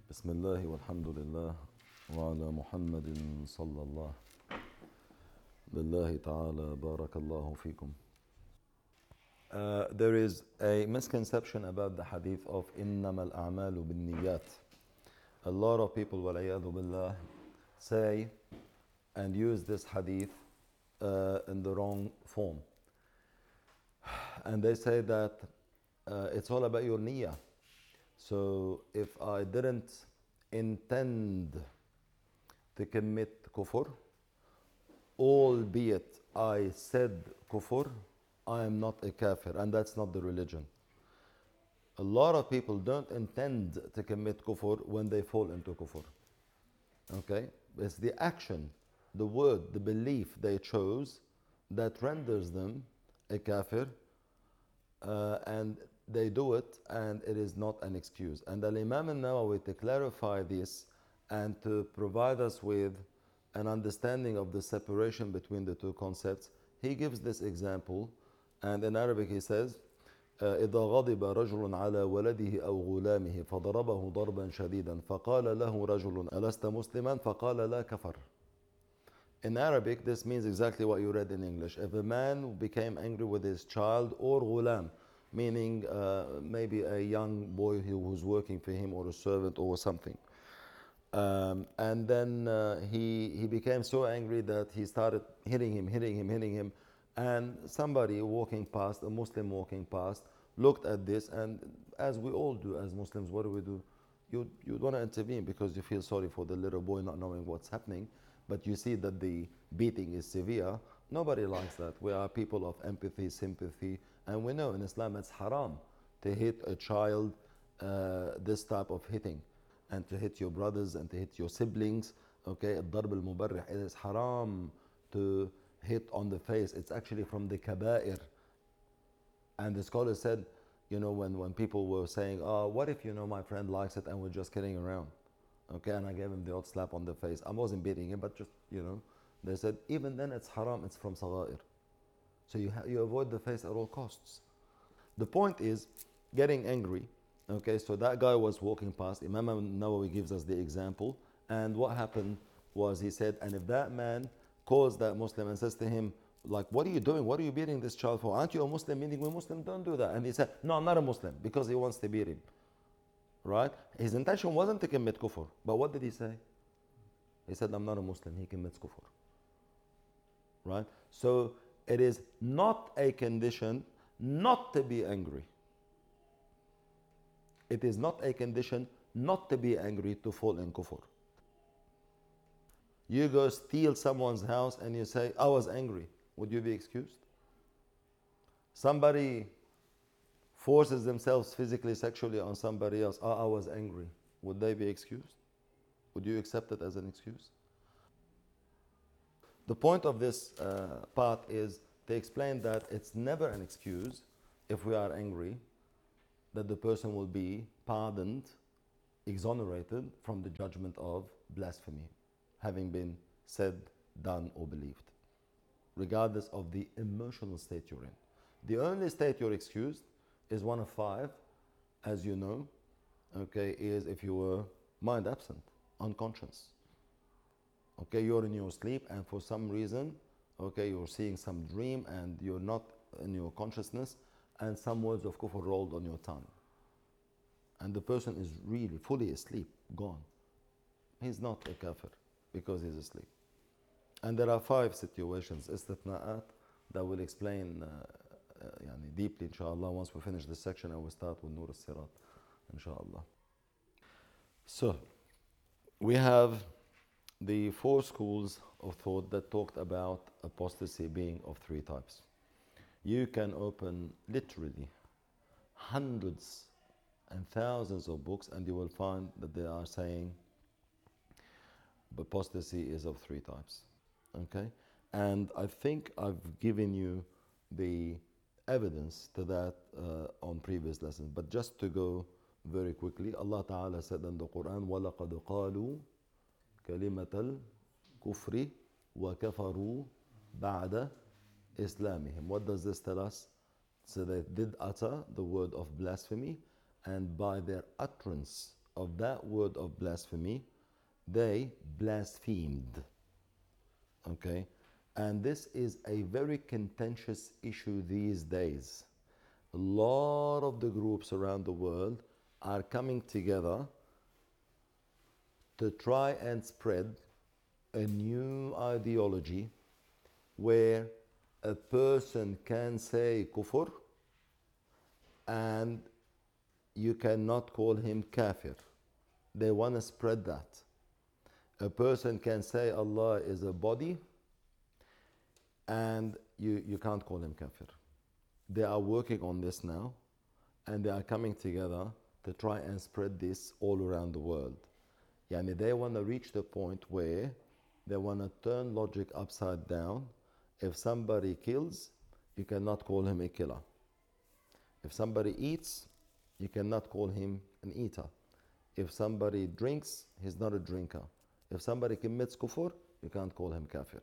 بسم الله والحمد لله وعلى محمد صلى الله لله تعالى بارك الله فيكم. There is a misconception about the hadith of إنما الأعمال بالنيات. A lot of people والعياذ بالله say and use this hadith in the wrong form. And they say that it's all about your niyyah. So if I didn't intend to commit kufr, albeit I said kufr, I am not a kafir, and that's not the religion. A lot of people don't intend to commit kufr when they fall into kufr. Okay? It's the action, the word, the belief they chose that renders them a kafir, and they do it, and it is not an excuse. And Al-Imam al-Nawawi, to clarify this and to provide us with an understanding of the separation between the two concepts, he gives this example, and in Arabic he says, إذا غضب رجل على ولده أو غلامه فضربه ضربا شديدا فقال له رجل ألست مسلما فقال لا كفر. In Arabic, this means exactly what you read in English. If a man became angry with his child or ghulam, meaning maybe a young boy who was working for him or a servant or something. And then he became so angry that he started hitting him. And somebody walking past, a Muslim walking past, looked at this, and as we all do as Muslims, what do? You want to intervene because you feel sorry for the little boy not knowing what's happening, but you see that the beating is severe. Nobody likes that. We are people of empathy, sympathy, and we know in Islam it's haram to hit a child, this type of hitting, and to hit your brothers and to hit your siblings. Okay, الضرب المبرح, it is haram to hit on the face. It's actually from the kaba'ir. And the scholar said, you know, when people were saying, oh, what if, you know, my friend likes it and we're just kidding around? Okay, and I gave him the odd slap on the face. I wasn't beating him, but just, you know, they said, even then it's haram, it's from sagha'ir. So you avoid the face at all costs. The point is getting angry. Okay, so that guy was walking past. Imam al-Nawawi gives us the example. And what happened was he said, and if that man calls that Muslim and says to him, like, what are you doing? What are you beating this child for? Aren't you a Muslim? Meaning we Muslim don't do that. And he said, no, I'm not a Muslim, because he wants to beat him. Right? His intention wasn't to commit kufr. But what did he say? He said, I'm not a Muslim. He commits kufr. Right? So it is not a condition not to be angry. It is not a condition not to be angry to fall in kufr. You go steal someone's house and you say, I was angry. Would you be excused? Somebody forces themselves physically, sexually on somebody else. I was angry. Would they be excused? Would you accept it as an excuse? The point of this part is to explain that it's never an excuse if we are angry that the person will be pardoned, exonerated from the judgment of blasphemy, having been said, done, or believed, regardless of the emotional state you're in. The only state you're excused is one of five, as you know, okay, is if you were mind absent, unconscious. Okay, you're in your sleep and for some reason, okay, you're seeing some dream and you're not in your consciousness and some words of kufr rolled on your tongue. And the person is really fully asleep, gone. He's not a kafir because he's asleep. And there are five situations, istithna'at, that will explain deeply, inshallah, once we finish this section and we start with Nur al-Sirat, inshallah. So, we have the four schools of thought that talked about apostasy being of three types. You can open literally hundreds and thousands of books and you will find that they are saying apostasy is of three types. Okay? And I think I've given you the evidence to that on previous lessons. But just to go very quickly, Allah Ta'ala said in the Quran, وَلَقَدْ قَالُوا كَلِمَةَ الْكُفْرِ وَكَفَرُوا بَعْدَ إِسْلَامِهِمْ. What does this tell us? So they did utter the word of blasphemy, and by their utterance of that word of blasphemy, they blasphemed. Okay? And this is a very contentious issue these days. A lot of the groups around the world are coming together to try and spread a new ideology where a person can say kufr and you cannot call him kafir. They want to spread that. A person can say Allah is a body and you can't call him kafir. They are working on this now and they are coming together to try and spread this all around the world. Yani they want to reach the point where they want to turn logic upside down. If somebody kills, you cannot call him a killer. If somebody eats, you cannot call him an eater. If somebody drinks, he's not a drinker. If somebody commits kufr, you can't call him kafir.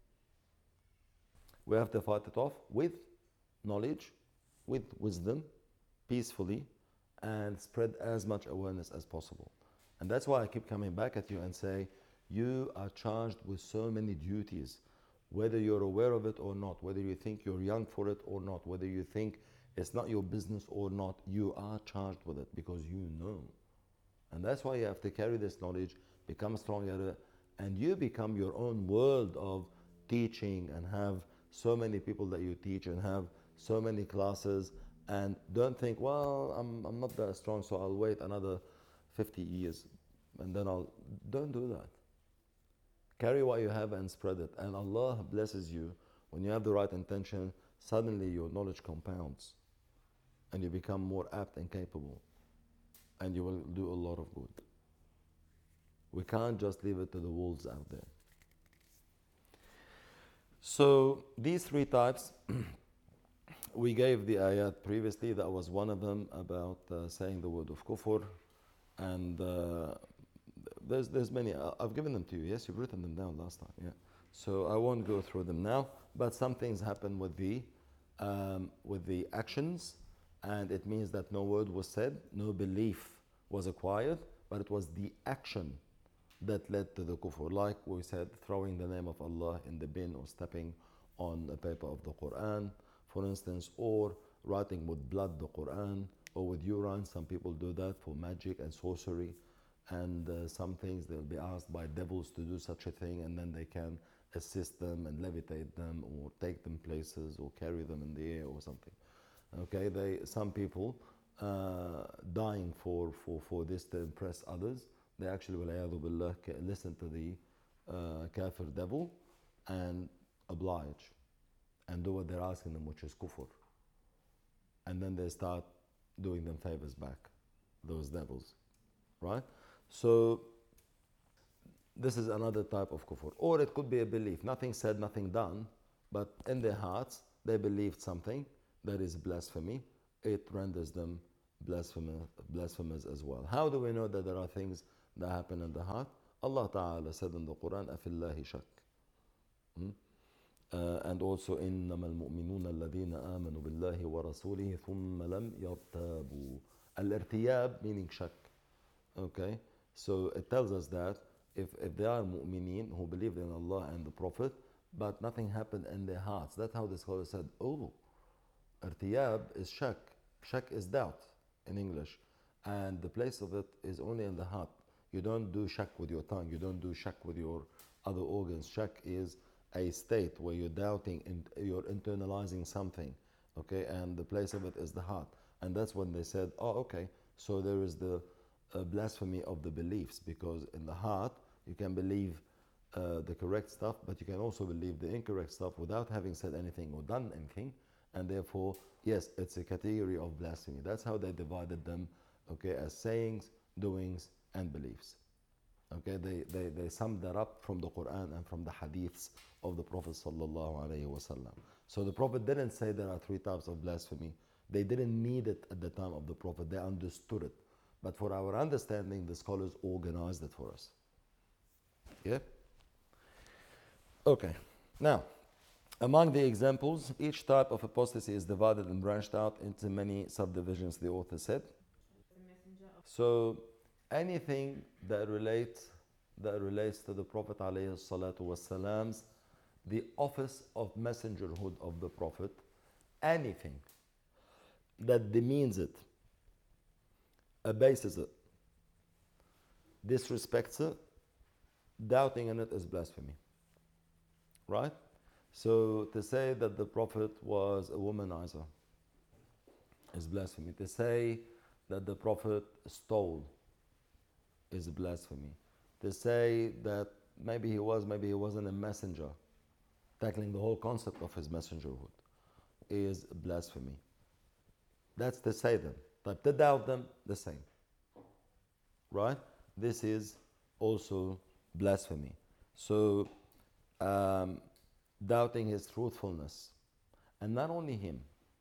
We have to fight it off with knowledge, with wisdom, peacefully, and spread as much awareness as possible. And that's why I keep coming back at you and say, you are charged with so many duties, whether you're aware of it or not, whether you think you're young for it or not, whether you think it's not your business or not, you are charged with it because you know. And that's why you have to carry this knowledge, become strong at it, and you become your own world of teaching and have so many people that you teach and have so many classes. And don't think, well, I'm not that strong, so I'll wait another 50 years and then don't do that. Carry what you have and spread it. And Allah blesses you. When you have the right intention, suddenly your knowledge compounds and you become more apt and capable. And you will do a lot of good. We can't just leave it to the wolves out there. So these three types, we gave the ayat previously. That was one of them about saying the word of kufr. And there's many. I've given them to you. Yes, you've written them down last time. Yeah. So I won't go through them now. But some things happen with the actions, and it means that no word was said, no belief was acquired, but it was the action that led to the kufr. Like we said, throwing the name of Allah in the bin or stepping on a paper of the Quran, for instance, or writing with blood the Quran or with urine. Some people do that for magic and sorcery. And some things they'll be asked by devils to do such a thing, and then they can assist them and levitate them or take them places or carry them in the air or something. Okay, some people dying for this to impress others. They actually will listen to the kafir devil and oblige and do what they're asking them, which is kufr. And then they start doing them favors back, those devils, right? So this is another type of kufr. Or it could be a belief, nothing said, nothing done, but in their hearts they believed something that is blasphemy. It renders them blasphemous as well. How do we know that there are things that happen in the heart? Allah Ta'ala said in the Quran, أَفِي اللَّهِ شَكٍّ. And also إنما المؤمنون الذين آمنوا بالله ورسوله ثم لم يرتابوا. Al-irtiyab meaning shak. Okay, so it tells us that if they are mu'mineen who believed in Allah and the Prophet, but nothing happened in their hearts. That's how the scholar said, oh, irtiyab is shak. Shak is doubt in English. And the place of it is only in the heart. You don't do shak with your tongue. You don't do shak with your other organs. Shak is a state where you're doubting and you're internalizing something, okay, and the place of it is the heart. And that's when they said, oh, okay, so there is the blasphemy of the beliefs, because in the heart you can believe the correct stuff, but you can also believe the incorrect stuff without having said anything or done anything, and therefore, yes, it's a category of blasphemy. That's how they divided them, okay, as sayings, doings, and beliefs. Okay, they summed that up from the Quran and from the hadiths of the Prophet sallallahu alaihi wasallam. So the Prophet didn't say there are three types of blasphemy. They didn't need it at the time of the Prophet. They understood it. But for our understanding, the scholars organized it for us. Yeah? Okay. Now, among the examples, each type of apostasy is divided and branched out into many subdivisions, the author said. So, anything that relates to the Prophet alayhi salatu wasalam's, the office of messengerhood of the Prophet, anything that demeans it, abases it, disrespects it, doubting in it is blasphemy. Right? So to say that the Prophet was a womanizer is blasphemy. To say that the Prophet stole is blasphemy. To say that maybe he wasn't a messenger, tackling the whole concept of his messengerhood, is blasphemy. That's to say them. But to doubt them, the same. Right? This is also blasphemy. So, doubting his truthfulness. And not only him,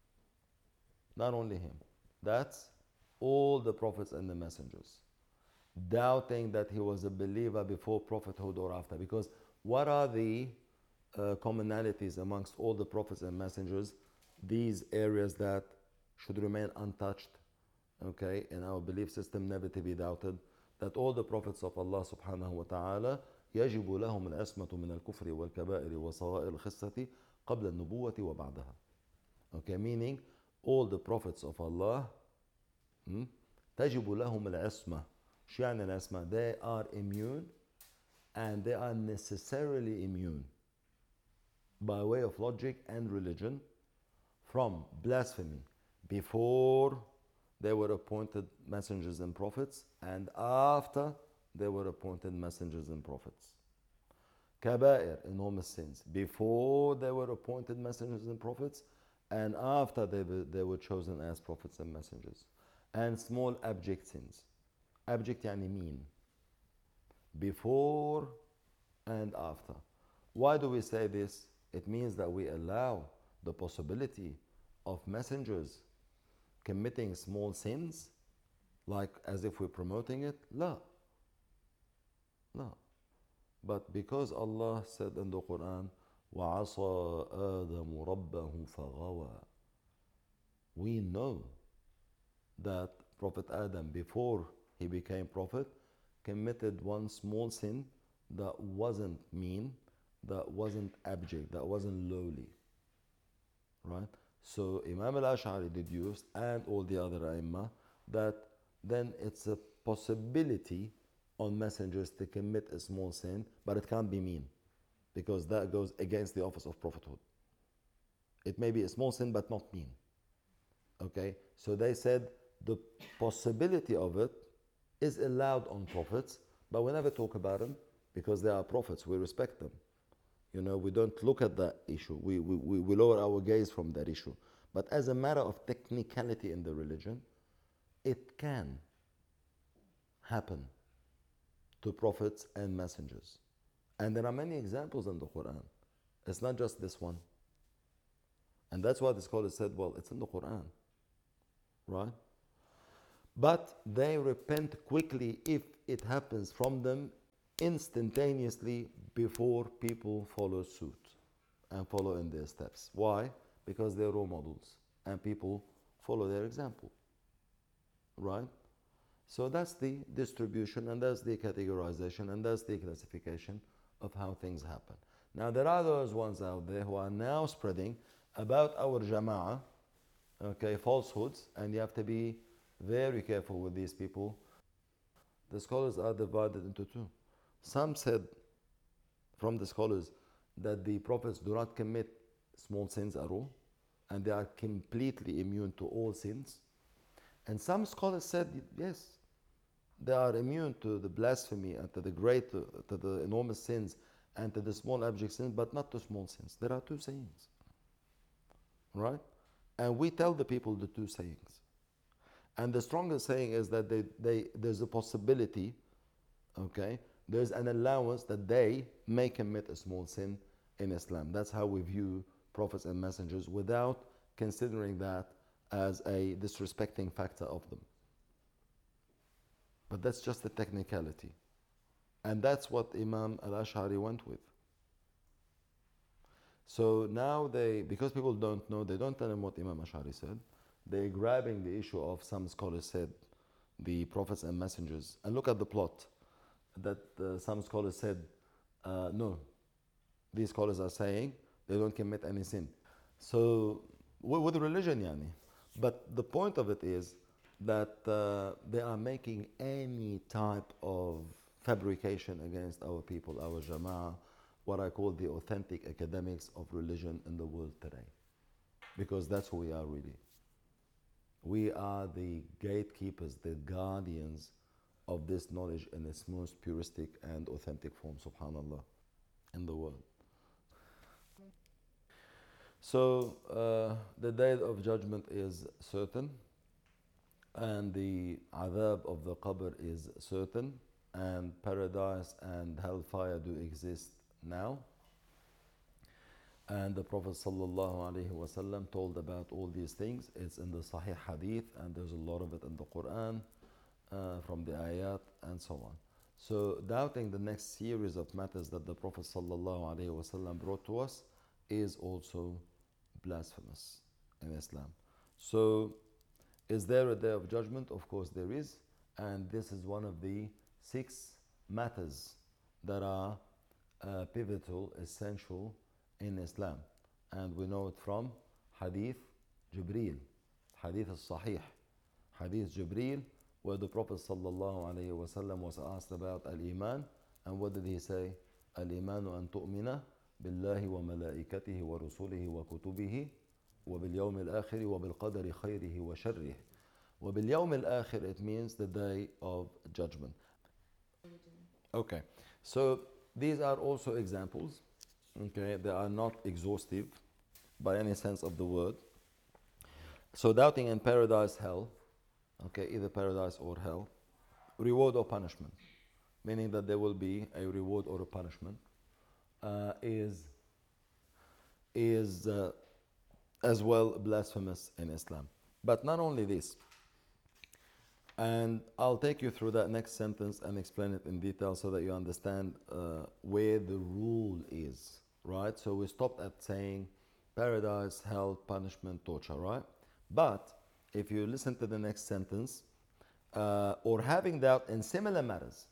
that's all the prophets and the messengers. Doubting that he was a believer before prophethood or after. Because what are the commonalities amongst all the prophets and messengers? These areas that should remain untouched, okay, in our belief system, never to be doubted, that all the prophets of Allah subhanahu wa ta'ala يجب لهم العصمة من الكفر والكبائر وصغائر الخسة قبل النبوة وبعدها. Okay, meaning all the prophets of Allah تجب لهم العصمة. شو يعني العصمة? They are immune and they are necessarily immune by way of logic and religion from blasphemy before they were appointed messengers and prophets, and after they were appointed messengers and prophets. Kaba'ir, enormous sins, before they were appointed messengers and prophets, and after they were chosen as prophets and messengers. And small abject sins. Abject yani mean. Before and after. Why do we say this? It means that we allow the possibility of messengers committing small sins, like as if we're promoting it. La. But because Allah said in the Quran, وَعَصَى آدَمُ رَبَّهُ فَغَوَى, we know that Prophet Adam, before he became prophet, committed one small sin that wasn't mean, that wasn't abject, that wasn't lowly. Right? So Imam al-Ash'ari deduced, and all the other A'immah, that then it's a possibility on messengers to commit a small sin, but it can't be mean, because that goes against the office of prophethood. It may be a small sin, but not mean. Okay? So they said the possibility of it is allowed on prophets, but we never talk about them because they are prophets. We respect them. We don't look at that issue. We lower our gaze from that issue. But as a matter of technicality in the religion, it can happen to prophets and messengers. And there are many examples in the Quran. It's not just this one. And that's why the scholars said, well, it's in the Quran. Right? But they repent quickly if it happens from them instantaneously before people follow suit and follow in their steps. Why? Because they're role models and people follow their example. Right? So that's the distribution, and that's the categorization, and that's the classification of how things happen. Now there are those ones out there who are now spreading about our jama'ah, okay, falsehoods, and you have to be very careful with these people. The scholars are divided into two. Some said, from the scholars, that the prophets do not commit small sins at all, and they are completely immune to all sins. And some scholars said, yes, they are immune to the blasphemy and to the enormous sins and to the small abject sins, but not to small sins. There are two sayings, right? And we tell the people the two sayings. And the strongest saying is that there's a possibility, okay, there's an allowance that they may commit a small sin in Islam. That's how we view prophets and messengers, without considering that as a disrespecting factor of them. But that's just a technicality. And that's what Imam al-Ash'ari went with. So now because people don't know, they don't tell them what Imam Ash'ari said. They're grabbing the issue of some scholars said the prophets and messengers. And look at the plot that some scholars said, no, these scholars are saying they don't commit any sin. So with religion, yani. But the point of it is that they are making any type of fabrication against our people, our jama'ah, what I call the authentic academics of religion in the world today. Because that's who we are really. We are the gatekeepers, the guardians of this knowledge in its most puristic and authentic form, subhanAllah, in the world. So the day of judgment is certain, and the adhab of the qabr is certain, and paradise and hellfire do exist now. And the Prophet ﷺ told about all these things. It's in the Sahih Hadith, and there's a lot of it in the Quran, from the ayat and so on. So doubting the next series of matters that the Prophet ﷺ brought to us is also blasphemous in Islam. So is there a day of judgment? Of course there is. And this is one of the 6 matters that are pivotal, essential in Islam. And we know it from Hadith Jibreel, Hadith al-Sahih, Hadith Jibreel, where the Prophet ﷺ was asked about Al-Iman. And what did he say? Al-Imanu an tu'mina billahi wa malaikatihi wa rusulihi wa kutubihi wa bil yawm al-akhir wa bil qadari khayrihi wa sharrihi. Wa bil yawm al-akhir, it means the day of judgment. Okay, so these are also examples. Okay, they are not exhaustive by any sense of the word. So doubting in paradise, hell, okay, either paradise or hell, reward or punishment, meaning that there will be a reward or a punishment, is as well blasphemous in Islam. But not only this, and I'll take you through that next sentence and explain it in detail so that you understand where the rule is, right? So we stopped at saying paradise, hell, punishment, torture, right? But if you listen to the next sentence, or having doubt in similar matters,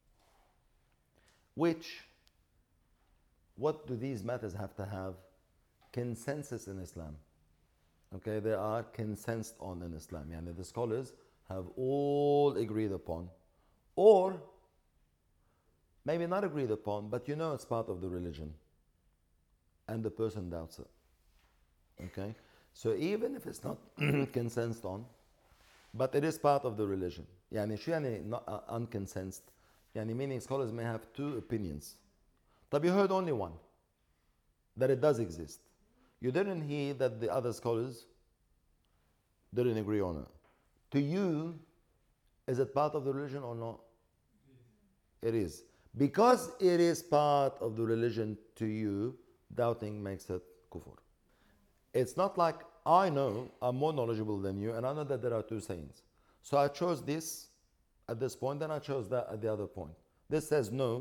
what do these matters have to have? Consensus in Islam. Okay, they are consensed on in Islam. Yani the scholars have all agreed upon, or maybe not agreed upon, but you know it's part of the religion, and the person doubts it. Okay, so even if it's not consensed on, but it is part of the religion. يعني شو يعني not unconsensed? يعني meaning scholars may have 2 opinions. But you heard only one, that it does exist. You didn't hear that the other scholars didn't agree on it. To you, is it part of the religion or not? It is. Because it is part of the religion to you, doubting makes it kufr. It's not like I know I'm more knowledgeable than you, and I know that there are 2 sayings. So I chose this at this point, then I chose that at the other point. This says no,